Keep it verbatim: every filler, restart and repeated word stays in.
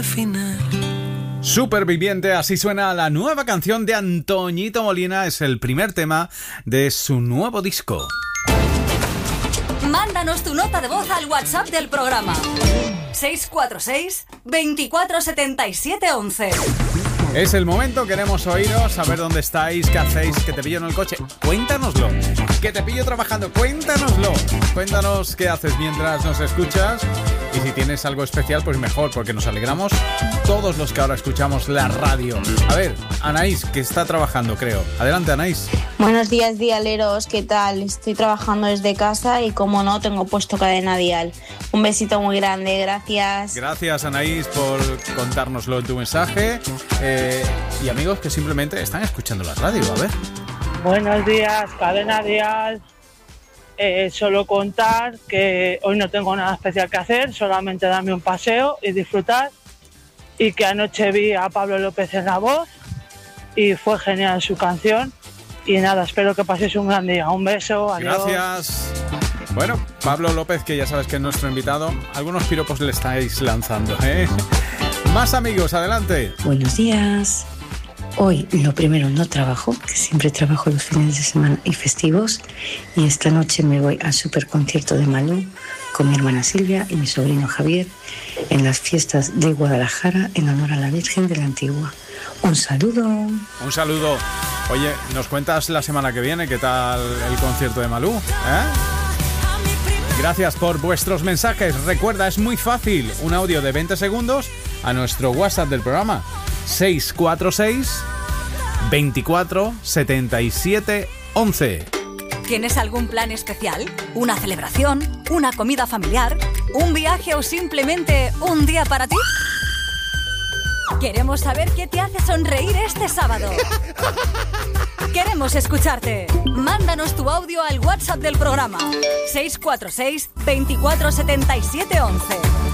Final. Superviviente, así suena la nueva canción de Antoñito Molina. Es el primer tema de su nuevo disco. Mándanos tu nota de voz al WhatsApp del programa seis cuatro seis, veinticuatro setenta y siete once. Es el momento, queremos oíros, saber dónde estáis, qué hacéis, que te pillo en el coche. Cuéntanoslo. Que te pillo trabajando, cuéntanoslo. Cuéntanos qué haces mientras nos escuchas. Y si tienes algo especial, pues mejor, porque nos alegramos todos los que ahora escuchamos la radio. A ver, Anaís, que está trabajando, creo. Adelante, Anaís. Buenos días, dialeros. ¿Qué tal? Estoy trabajando desde casa y, como no, tengo puesto cadena dial. Un besito muy grande, gracias. Gracias, Anaís, por contárnoslo en tu mensaje. Eh, y amigos que simplemente están escuchando la radio, a ver. Buenos días, cadena dial. Eh, solo contar que hoy no tengo nada especial que hacer, solamente darme un paseo y disfrutar, y que anoche vi a Pablo López en La Voz y fue genial su canción. Y nada, espero que paséis un gran día. Un beso, adiós. Gracias. Bueno, Pablo López, que ya sabes que es nuestro invitado, algunos piropos le estáis lanzando, ¿eh? Más amigos, adelante. Buenos días. Hoy, lo primero, no trabajo, que siempre trabajo los fines de semana y festivos. Y esta noche me voy al super concierto de Malú con mi hermana Silvia y mi sobrino Javier en las fiestas de Guadalajara en honor a la Virgen de la Antigua. Un saludo. Un saludo. Oye, ¿nos cuentas la semana que viene qué tal el concierto de Malú? ¿Eh? Gracias por vuestros mensajes. Recuerda, es muy fácil. Un audio de veinte segundos a nuestro WhatsApp del programa. seis cuatro seis, veinticuatro setenta y siete once. ¿Tienes algún plan especial? ¿Una celebración? ¿Una comida familiar? ¿Un viaje o simplemente un día para ti? Queremos saber qué te hace sonreír este sábado. Queremos escucharte. Mándanos tu audio al WhatsApp del programa seis cuatro seis, veinticuatro setenta y siete once.